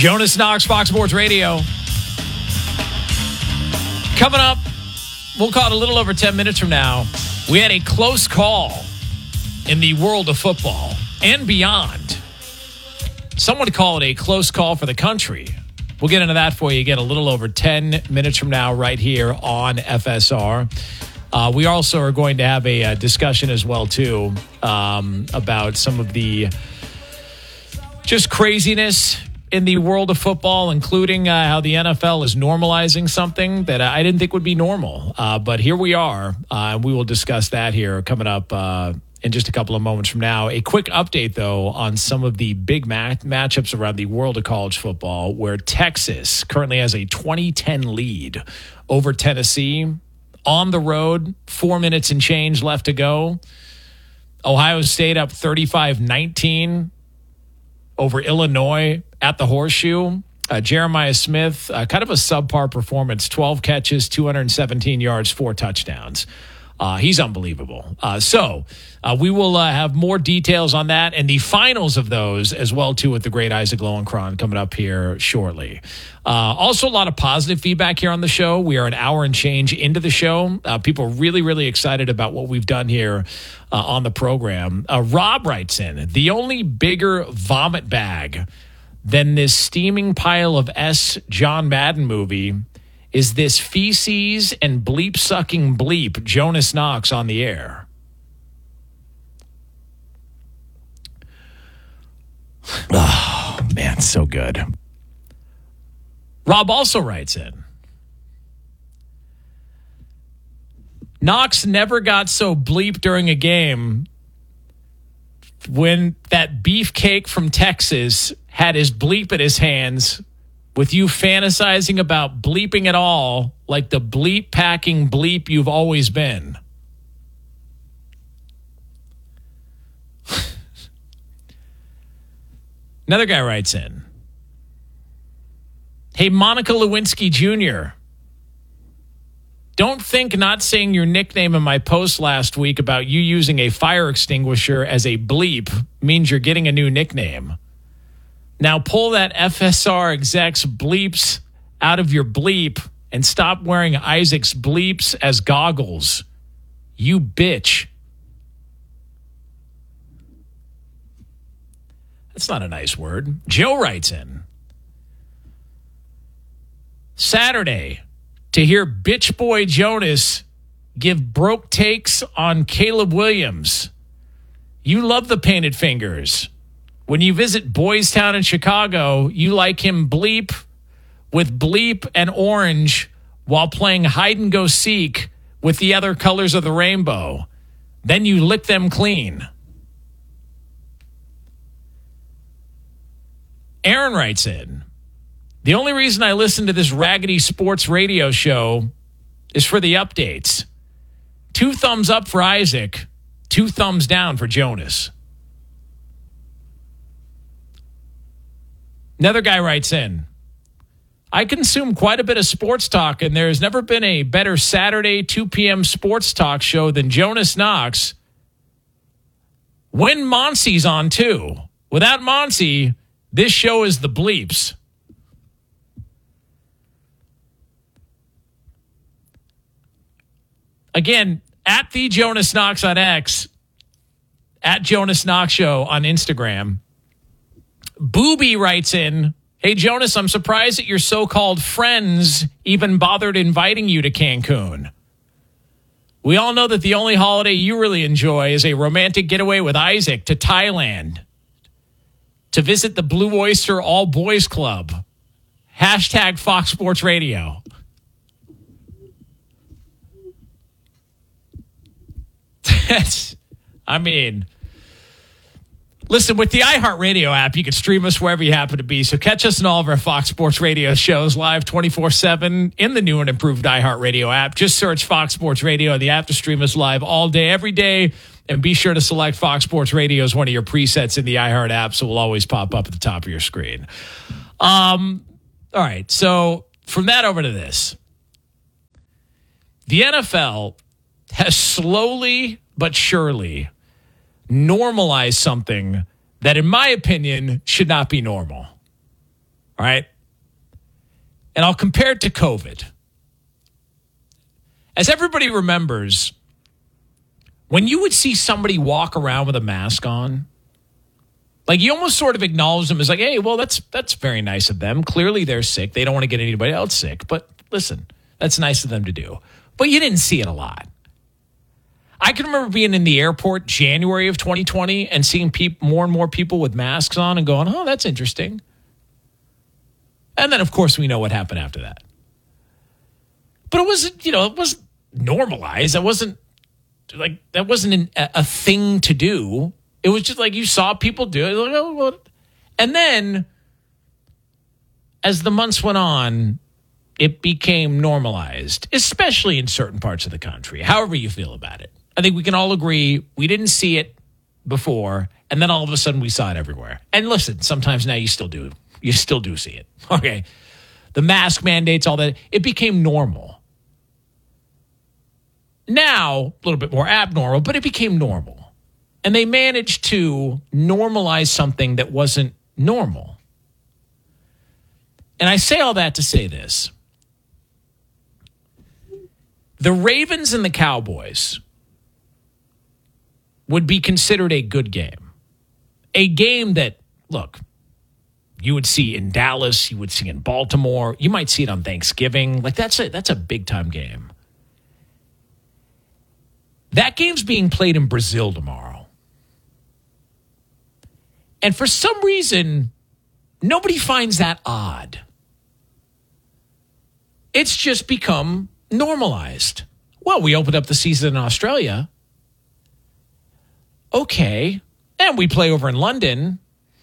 Jonas Knox, Fox Sports Radio. Coming up, we'll call it a little over 10 minutes from now. We had a close call in the world of football and beyond. Some would call it a close call for the country. We'll get into that for you again a little over 10 minutes from now right here on FSR. We also are going to have a discussion as well, too, about some of the just craziness in the world of football, including how the NFL is normalizing something that I didn't think would be normal. But here we are. We will discuss that here coming up in just a couple of moments from now. A quick update, though, on some of the big matchups around the world of college football, where Texas currently has a 20-10 lead over Tennessee on the road. 4 minutes and change left to go. Ohio State up 35-19 over Illinois at the Horseshoe. Jeremiah Smith, kind of a subpar performance, 12 catches, 217 yards, 4 touchdowns. He's unbelievable. So we will have more details on that and the finals of those as well, too, with the great Isaac Lowenkron coming up here shortly. Also, a lot of positive feedback here on the show. We are an hour and change into the show. People are really, really excited about what we've done here on the program. Rob writes in, the only bigger vomit bag than this steaming pile of John Madden movie is this feces and bleep-sucking bleep Jonas Knox on the air. Oh, man, so good. Rob also writes in, Knox never got so bleep during a game when that beefcake from Texas had his bleep in his hands, with you fantasizing about bleeping it all like the bleep-packing bleep you've always been. Another guy writes in, hey, Monica Lewinsky Jr., don't think not saying your nickname in my post last week about you using a fire extinguisher as a bleep means you're getting a new nickname. Now pull that FSR execs bleeps out of your bleep and stop wearing Isaac's bleeps as goggles. You bitch. That's not a nice word. Joe writes in, Saturday, to hear bitch boy Jonas give broke takes on Caleb Williams. You love the painted fingers. When you visit Boys Town in Chicago, you like him bleep with bleep and orange while playing hide and go seek with the other colors of the rainbow. Then you lick them clean. Aaron writes in, the only reason I listen to this raggedy sports radio show is for the updates. 2 thumbs up for Isaac, 2 thumbs down for Jonas. Another guy writes in, I consume quite a bit of sports talk, and there has never been a better Saturday 2 p.m. sports talk show than Jonas Knox. When Monsie's on, too. Without Monsie, this show is the bleeps. Again, at the Jonas Knox on X, at Jonas Knox Show on Instagram. Booby writes in, hey, Jonas, I'm surprised that your so-called friends even bothered inviting you to Cancun. We all know that the only holiday you really enjoy is a romantic getaway with Isaac to Thailand to visit the Blue Oyster All Boys Club. Hashtag Fox Sports Radio. Listen, with the iHeartRadio app, you can stream us wherever you happen to be. So catch us in all of our Fox Sports Radio shows live 24/7 in the new and improved iHeartRadio app. Just search Fox Sports Radio. The app to stream us live all day, every day. And be sure to select Fox Sports Radio as one of your presets in the iHeart app, so it will always pop up at the top of your screen. All right, so from that over to this. The NFL has slowly but surely normalized something that, in my opinion, should not be normal. All right. And I'll compare it to COVID. As everybody remembers, when you would see somebody walk around with a mask on, like you almost sort of acknowledge them as like, hey, well, that's very nice of them. Clearly they're sick. They don't want to get anybody else sick. But listen, that's nice of them to do. But you didn't see it a lot. I can remember being in the airport January of 2020 and seeing more and more people with masks on and going, oh, that's interesting. And then, of course, we know what happened after that. But it wasn't, it wasn't normalized. It wasn't like that wasn't a thing to do. It was just like you saw people do it. Like, oh, what? And then as the months went on, it became normalized, especially in certain parts of the country, however you feel about it. I think we can all agree we didn't see it before, and then all of a sudden we saw it everywhere. And listen, sometimes now you still do. You still do see it. Okay. The mask mandates, all that, it became normal. Now, a little bit more abnormal, but it became normal. And they managed to normalize something that wasn't normal. And I say all that to say this. The Ravens and the Cowboys would be considered a good game. A game that, look, you would see in Dallas, you would see in Baltimore, you might see it on Thanksgiving. Like that's a big-time game. That game's being played in Brazil tomorrow. And for some reason, nobody finds that odd. It's just become normalized. Well, we opened up the season in Australia. Okay. And we play over in London.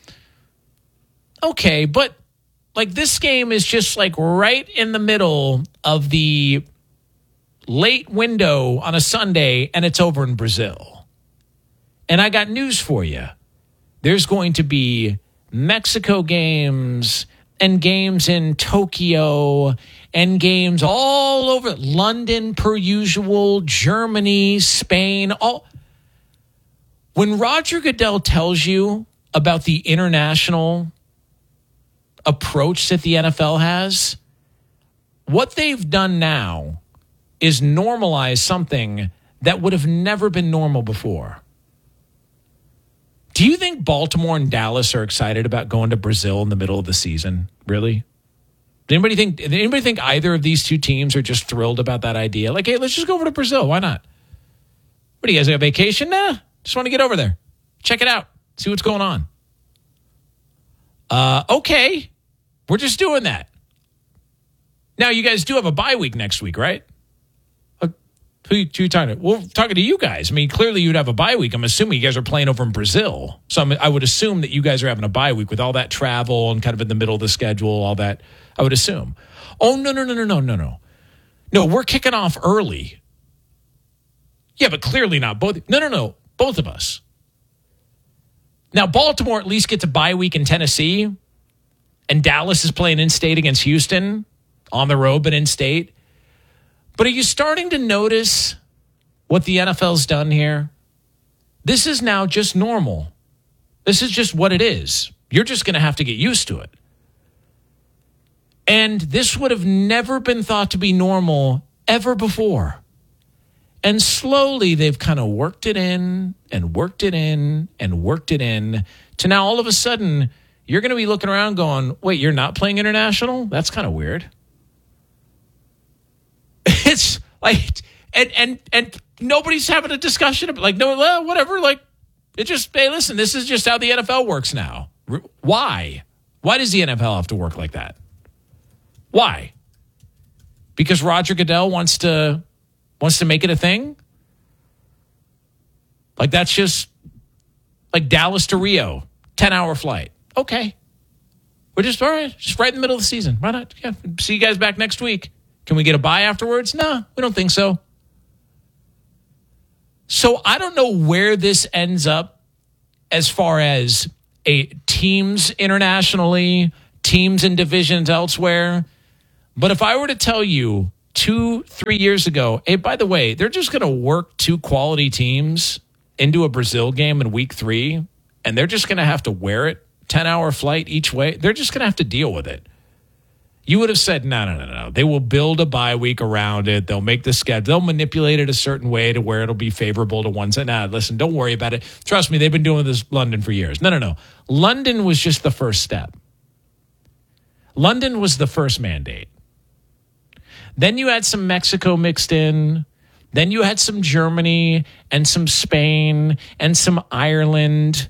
Okay, but like this game is just like right in the middle of the late window on a Sunday, and it's over in Brazil. And I got news for you. There's going to be Mexico games and games in Tokyo and games all over London per usual, Germany, Spain, all. When Roger Goodell tells you about the international approach that the NFL has, what they've done now is normalize something that would have never been normal before. Do you think Baltimore and Dallas are excited about going to Brazil in the middle of the season? Really? Did anybody think either of these two teams are just thrilled about that idea? Like, hey, let's just go over to Brazil. Why not? What do you guys have, vacation? Nah, just want to get over there. Check it out. See what's going on. Okay. We're just doing that. Now, you guys do have a bye week next week, right? Who are you talking to? Well, talking to you guys. I mean, clearly you'd have a bye week. I'm assuming you guys are playing over in Brazil. So I would assume that you guys are having a bye week with all that travel and kind of in the middle of the schedule, all that. I would assume. Oh, no. No, we're kicking off early. Yeah, but clearly not both. No. Both of us. Now, Baltimore at least gets a bye week in Tennessee, and Dallas is playing in-state against Houston, on the road but in-state. But are you starting to notice what the NFL's done here? This is now just normal. This is just what it is. You're just going to have to get used to it. And this would have never been thought to be normal ever before. And slowly they've kind of worked it in and worked it in and worked it in to now all of a sudden you're going to be looking around going, wait, you're not playing international? That's kind of weird. It's like, and nobody's having a discussion about like, no, well, whatever. Like, it just, hey, listen, this is just how the NFL works now. Why? Why does the NFL have to work like that? Why? Because Roger Goodell wants to make it a thing? Like, that's just like Dallas to Rio, 10-hour flight. Okay. We're just, all right, just right in the middle of the season. Why not? Yeah, see you guys back next week. Can we get a bye afterwards? No, we don't think so. So I don't know where this ends up as far as teams internationally, teams in divisions elsewhere. But if I were to tell you 2-3 years ago, hey, by the way, they're just going to work two quality teams into a Brazil game in week 3, and they're just going to have to wear it 10-hour flight each way. They're just going to have to deal with it. You would have said, no. They will build a bye week around it. They'll make the schedule. They'll manipulate it a certain way to where it'll be favorable to one side. Listen, don't worry about it. Trust me, they've been doing this London for years. No. London was just the first step. London was the first mandate. Then you had some Mexico mixed in. Then you had some Germany and some Spain and some Ireland.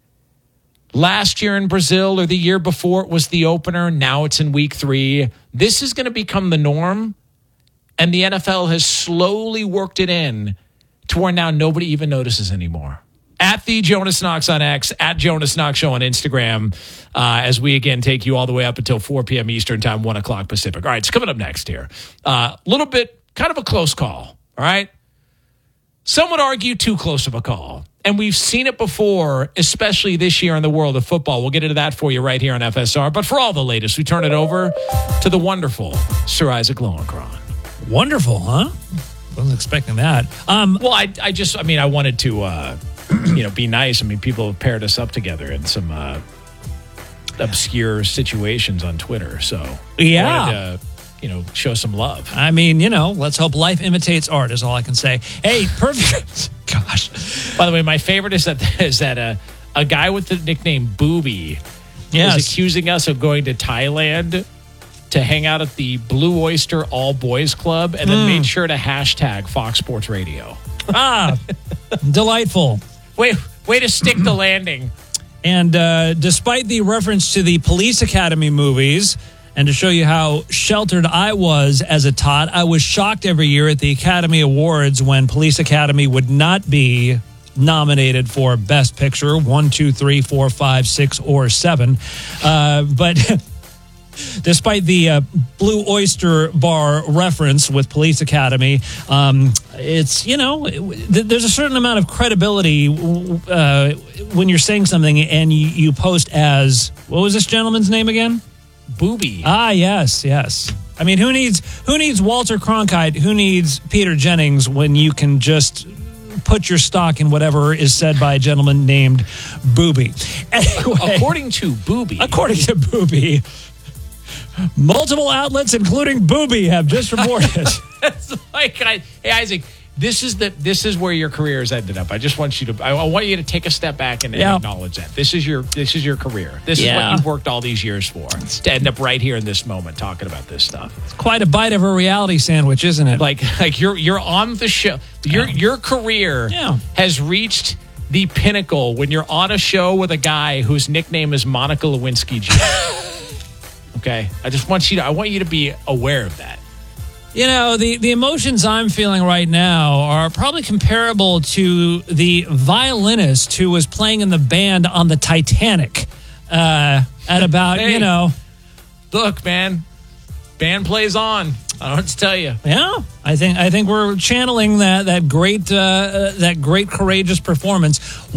Last year in Brazil or the year before it was the opener. Now it's in week 3. This is going to become the norm. And the NFL has slowly worked it in to where now nobody even notices anymore. At the Jonas Knox on X, at Jonas Knox Show on Instagram, as we again take you all the way up until 4 p.m. Eastern time, 1 o'clock Pacific. All right, it's coming up next here. A little bit, kind of a close call, all right? Some would argue too close of a call. And we've seen it before, especially this year in the world of football. We'll get into that for you right here on FSR. But for all the latest, we turn it over to the wonderful Sir Isaac Lowenkron. Wonderful, huh? Wasn't expecting that. Well, I wanted to, be nice. I mean, people have paired us up together in some obscure situations on Twitter. So, yeah. I wanted to, show some love. I mean, let's hope life imitates art is all I can say. Hey, perfect. Gosh. By the way, my favorite is that a guy with the nickname Booby is accusing us of going to Thailand to hang out at the Blue Oyster All Boys Club and then made sure to hashtag Fox Sports Radio. Delightful. Way to stick the landing. And despite the reference to the Police Academy movies, and to show you how sheltered I was as a tot, I was shocked every year at the Academy Awards when Police Academy would not be nominated for Best Picture, 1, 2, 3, 4, 5, 6, or 7. But despite the Blue Oyster Bar reference with Police Academy, it's, there's a certain amount of credibility when you're saying something and you post as, what was this gentleman's name again? Booby. Yes. I mean, who needs Walter Cronkite? Who needs Peter Jennings when you can just put your stock in whatever is said by a gentleman named Booby? Anyway, according to Booby, multiple outlets, including Booby, have just reported. Hey Isaac, this is where your career has ended up. I just want you to take a step back and acknowledge that this is your career. This is what you've worked all these years for. To end up right here in this moment talking about this stuff. It's quite a bite of a reality sandwich, isn't it? Like you're on the show. Your career has reached the pinnacle when you're on a show with a guy whose nickname is Monica Lewinsky Jr. Okay, I want you to be aware of that. The emotions I'm feeling right now are probably comparable to the violinist who was playing in the band on the Titanic at about, Look, man, band plays on. I don't know what to tell you. Yeah, I think we're channeling that great courageous performance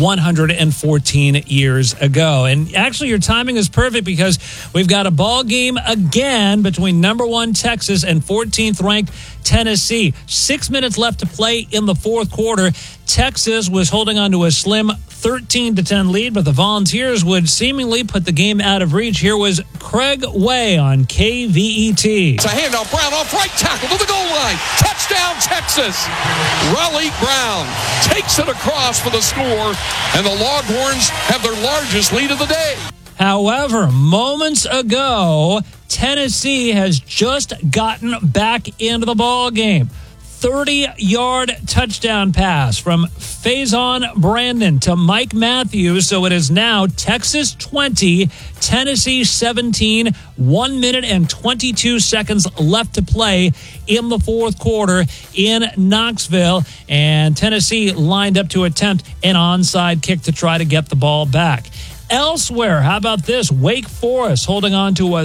114 years ago. And actually, your timing is perfect because we've got a ball game again between number 1 Texas and 14th ranked Tennessee. 6 minutes left to play in the fourth quarter. Texas was holding on to a slim 13-10 lead, but the Volunteers would seemingly put the game out of reach. Here was Craig Way on KVET. It's a handoff. Brown off right tackle to the goal line. Touchdown, Texas. Raleigh Brown takes it across for the score, and the Longhorns have their largest lead of the day. However, moments ago, Tennessee has just gotten back into the ball game. 30-yard touchdown pass from Faison Brandon to Mike Matthews. So it is now Texas 20, Tennessee 17, 1 minute and 22 seconds left to play in the fourth quarter in Knoxville. And Tennessee lined up to attempt an onside kick to try to get the ball back. Elsewhere, how about this? Wake Forest holding on to a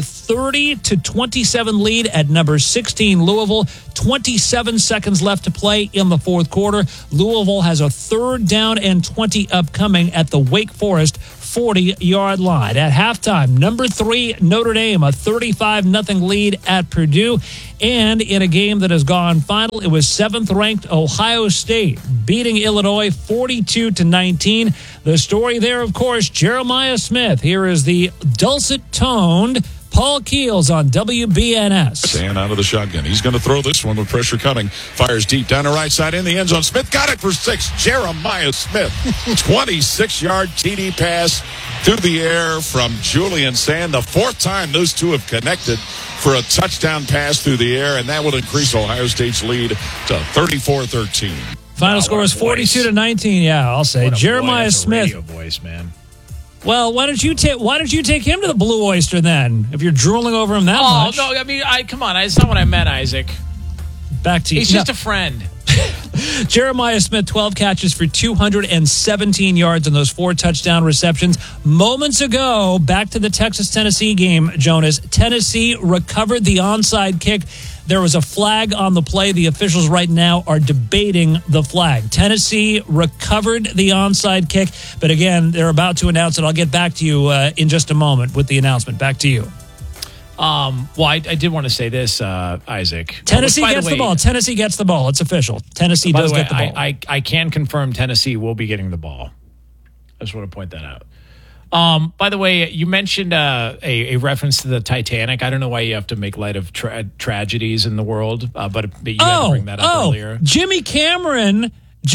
30-27 lead at number 16 Louisville. 27 seconds left to play in the fourth quarter. Louisville has a 3rd down and 20 upcoming at the Wake Forest 40-yard line. At halftime, number 3 Notre Dame, a 35-0 lead at Purdue. And in a game that has gone final, it was 7th-ranked Ohio State beating Illinois 42-19. The story there, of course, Jeremiah Smith. Here is the dulcet-toned Paul Keels on WBNS. Sand out of the shotgun. He's going to throw this one with pressure coming. Fires deep down the right side in the end zone. Smith got it for 6. Jeremiah Smith. 26-yard TD pass through the air from Julian Sand. The 4th time those two have connected for a touchdown pass through the air, and that will increase Ohio State's lead to 34-13. Final score is 42-19. Yeah, I'll say Jeremiah Smith. Radio voice, man. Well, why don't you take him to the Blue Oyster then? If you're drooling over him that much. Oh no! I mean, come on. It's not what I meant, Isaac. Back to you. He's just a friend. Jeremiah Smith, 12 catches for 217 yards on those 4 touchdown receptions. Moments ago, back to the Texas-Tennessee game, Jonas. Tennessee recovered the onside kick. There was a flag on the play. The officials right now are debating the flag. Tennessee recovered the onside kick, but again, they're about to announce it. I'll get back to you in just a moment with the announcement. Back to you. Well, I did want to say this, Isaac. Tennessee gets the ball. Tennessee gets the ball. It's official. Tennessee does get the ball. I can confirm Tennessee will be getting the ball. I just want to point that out. By the way, you mentioned a reference to the Titanic. I don't know why you have to make light of tragedies in the world, but you had to bring that up earlier. Jimmy Cameron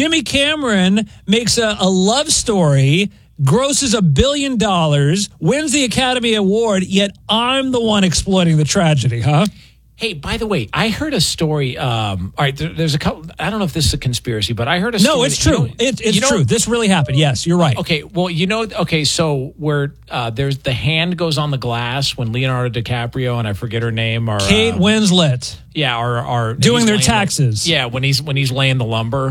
makes a love story, grosses $1 billion, wins the Academy Award, yet I'm the one exploiting the tragedy, huh? Hey, by the way, I heard a story. All right, there's a couple. I don't know if this is a conspiracy, but I heard a story. No, it's true. It's true. This really happened. Yes, you're right. Okay, well, so where there's the hand goes on the glass when Leonardo DiCaprio and I forget her name are Kate Winslet. Yeah, are doing their taxes. When he's laying the lumber.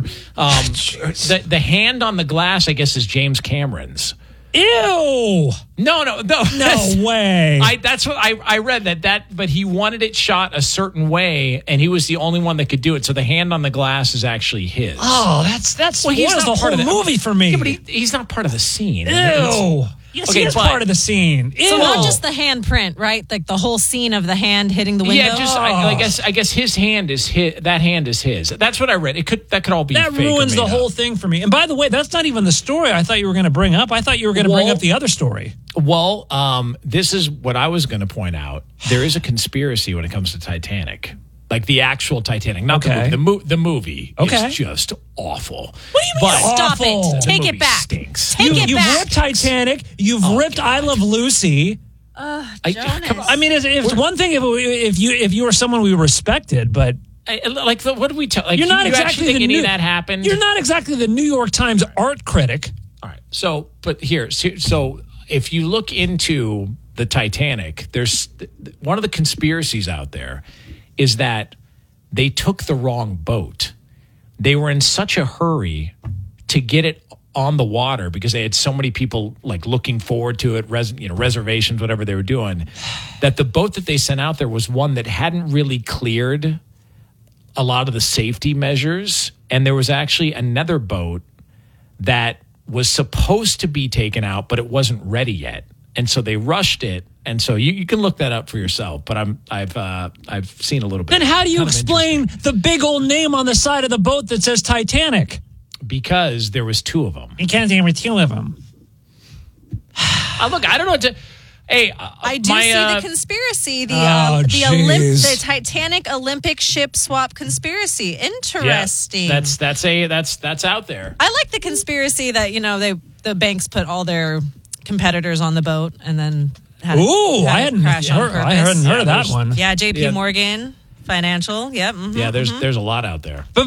The hand on the glass, I guess, is James Cameron's. Ew! No way. That's what I read that, but he wanted it shot a certain way, and he was the only one that could do it. So the hand on the glass is actually his. Oh, that's well, he's not the whole movie for me. Yeah, but he's not part of the scene. Ew. Yes, he is part of the scene. Ew. So not just the handprint, right? Like the whole scene of the hand hitting the window. Yeah, I guess his hand is his. That hand is his. That's what I read. That could all be. That fake ruins the whole thing for me. And by the way, that's not even the story I thought you were going to bring up. I thought you were going to bring up the other story. Well, this is what I was going to point out. There is a conspiracy when it comes to Titanic. Like the actual Titanic, not the movie. The movie is just awful. What do you mean? Stop it! Take it back. Stinks. You've ripped Titanic. You've ripped I Love Lucy. I mean, it's one thing if you were someone we respected, but what do we tell? Like, you're not exactly think any of that happened. You're not exactly the New York Times art critic. All right. So if you look into the Titanic, there's one of the conspiracies out there is that they took the wrong boat. They were in such a hurry to get it on the water because they had so many people like looking forward to it, reservations, whatever they were doing, that the boat that they sent out there was one that hadn't really cleared a lot of the safety measures. And there was actually another boat that was supposed to be taken out, but it wasn't ready yet. And so they rushed it. And so you can look that up for yourself, but I've seen a little bit. Then how do you explain the big old name on the side of the boat that says Titanic? Because there was 2 of them. Because there were 2 of them. Look, I don't know what to. Hey, I do see the conspiracy, the Titanic Olympic ship swap conspiracy. Interesting. Yeah, that's out there. I like the conspiracy that the banks put all their competitors on the boat and then. I hadn't heard of that one. Yeah, J.P. Morgan Financial. Yep. Mm-hmm, yeah, there's a lot out there. But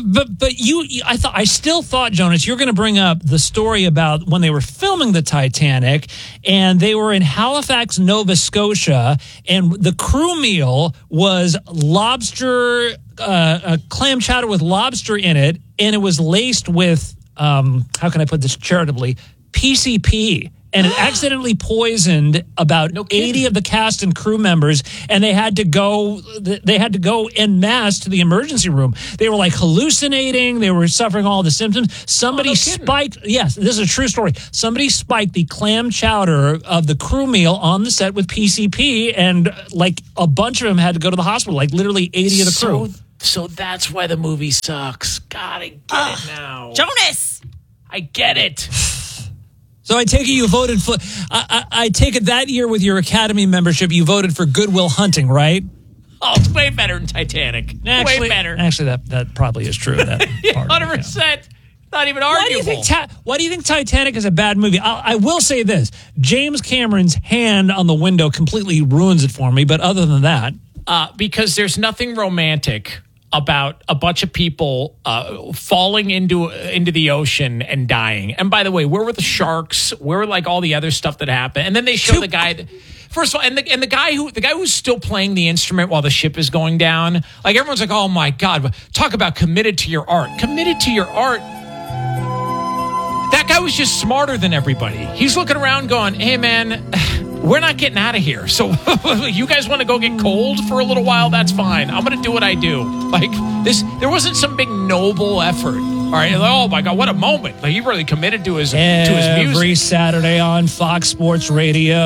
I still thought, Jonas, you're going to bring up the story about when they were filming the Titanic and they were in Halifax, Nova Scotia, and the crew meal was lobster, clam chowder with lobster in it, and it was laced with how can I put this charitably? PCP. and it accidentally poisoned about 80 of the cast and crew members, and they had to go en masse to the emergency room. They were like hallucinating. They were suffering all the symptoms. Somebody spiked, yes, this is a true story. Somebody spiked the clam chowder of the crew meal on the set with PCP, and like a bunch of them had to go to the hospital, like literally 80 of the crew. So that's why the movie sucks. God, I get it now. Jonas! I get it. So I take it you voted for... I take it that year with your Academy membership, you voted for Good Will Hunting, right? Oh, it's way better than Titanic. Way better. Actually, that probably is true. That 100%. Not even arguable. Why do you think Titanic is a bad movie? I will say this. James Cameron's hand on the window completely ruins it for me, but other than that... because there's nothing romantic about a bunch of people falling into the ocean and dying. And by the way, where were the sharks? Where were like all the other stuff that happened? And then they show the guy. First of all, and the guy who's still playing the instrument while the ship is going down. Like everyone's like, oh my God, talk about committed to your art. Committed to your art. That guy was just smarter than everybody. He's looking around going, hey man, we're not getting out of here. So you guys want to go get cold for a little while? That's fine. I'm going to do what I do. Like this, there wasn't some big noble effort. All right. Oh my God, what a moment. Like he really committed to his music. Every Saturday on Fox Sports Radio.